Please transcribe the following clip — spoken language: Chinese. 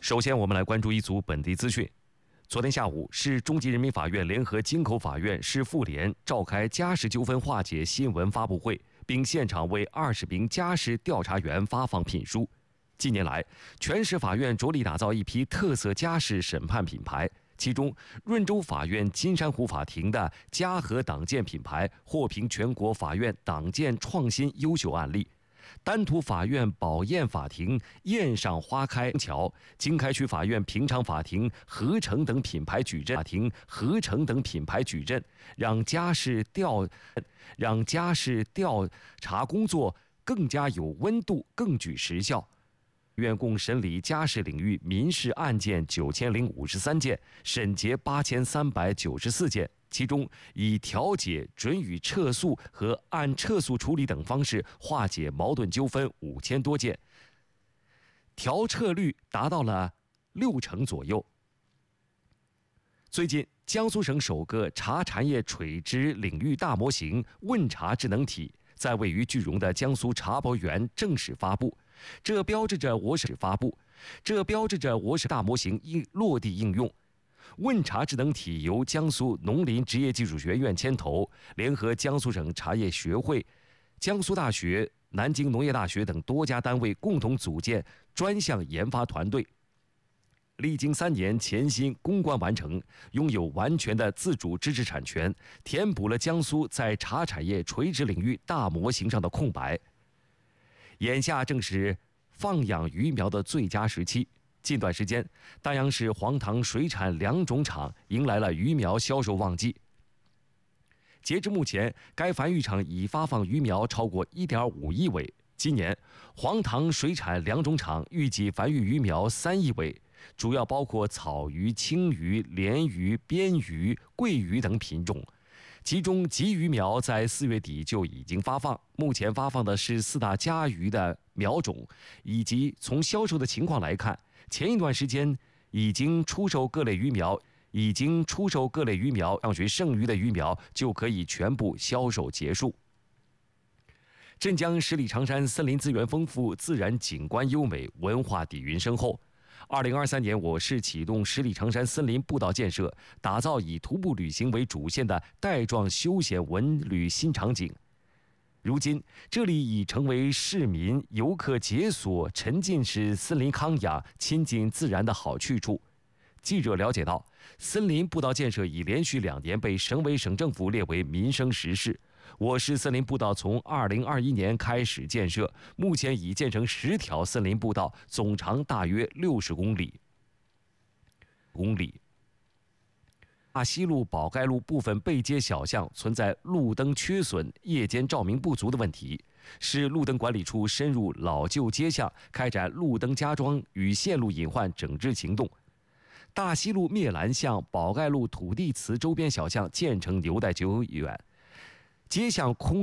首先，我们来关注一组本地资讯。昨天下午，市中级人民法院联合京口法院、市妇联召开家事纠纷化解新闻发布会，并现场为20名家事调查员发放聘书。近年来，全市法院着力打造一批特色家事审判品牌，其中润州法院金山湖法庭的家和党建品牌获评全国法院党建创新优秀案例。丹徒法院宝燕法庭燕上花开桥、经开区法院平昌法庭合成等品牌矩阵让家事调查工作更加有温度，更具实效。院共审理家事领域民事案件9053件，审结8394件，其中以调解、准予撤诉和按撤诉处理等方式化解矛盾纠纷5000多件，调撤率达到了60%左右。最近，江苏省首个茶产业垂直领域大模型问茶智能体在位于句容的江苏茶博园正式发布，这标志着我省大模型落地应用。问茶智能体由江苏农林职业技术学院牵头，联合江苏省茶叶学会、江苏大学、南京农业大学等多家单位共同组建专项研发团队，历经3年潜心攻关完成，拥有完全的自主知识产权，填补了江苏在茶产业垂直领域大模型上的空白。眼下正是放养鱼苗的最佳时期。近段时间，大阳市黄塘水产2种场迎来了鱼苗销售旺季。截至目前，该繁育场已发放鱼苗超过1.5亿尾。今年，黄塘水产2种场预计繁育鱼苗3亿尾，主要包括草鱼、青鱼、鲢鱼、边鱼、桂鱼等品种。其中鲫鱼苗在4月底就已经发放，目前发放的是4大家鱼的苗种，以及从销售的情况来看，前一段时间已经出售各类鱼苗，上旬剩余的鱼苗就可以全部销售结束。镇江十里长山森林资源丰富，自然景观优美，文化底蕴深厚。2023年，我市启动十里长山森林步道建设，打造以徒步旅行为主线的带状休闲文旅新场景。如今，这里已成为市民游客解锁沉浸式森林康养、亲近自然的好去处。记者了解到，森林步道建设已连续2年被省委省政府列为民生实事。我市森林步道从2021年开始建设，目前已建成10条森林步道，总长大约60公里。大西路、宝盖路部分背街小巷存在路灯缺损、夜间照明不足的问题，市路灯管理处深入老旧街巷，开展路灯加装与线路隐患整治行动。大西路灭兰巷、宝盖路土地祠周边小巷建成留待久远，街巷空